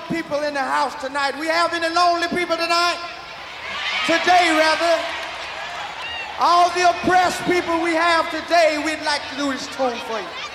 people in the house tonight. We have any lonely people tonight? Today, rather. All the oppressed people we have today, we'd like to do this tune for you.